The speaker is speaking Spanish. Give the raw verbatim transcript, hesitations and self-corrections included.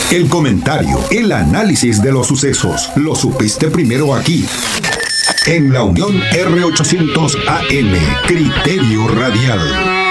El comentario, el análisis de los sucesos. Lo supiste primero aquí. En la Unión R ochocientos A M, Criterio Radial.